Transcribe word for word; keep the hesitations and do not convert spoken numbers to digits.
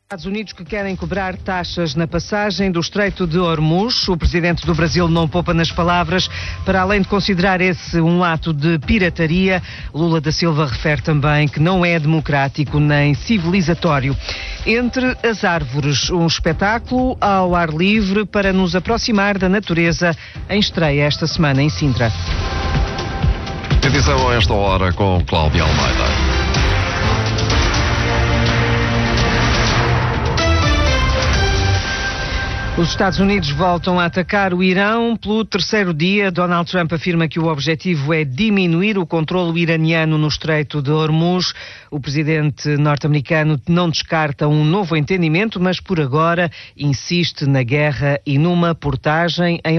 Estados Unidos que querem cobrar taxas na passagem do Estreito de Hormuz. O presidente do Brasil não poupa nas palavras. Para além de considerar esse um ato de pirataria, Lula da Silva refere também que não é democrático nem civilizatório. Entre as árvores, um espetáculo ao ar livre para nos aproximar da natureza, em estreia esta semana em Sintra. Edição a esta hora com Cláudia Almeida. Os Estados Unidos voltam a atacar o Irão pelo terceiro dia. Donald Trump afirma que o objetivo é diminuir o controlo iraniano no Estreito de Hormuz. O presidente norte-americano não descarta um novo entendimento, mas por agora insiste na guerra e numa portagem em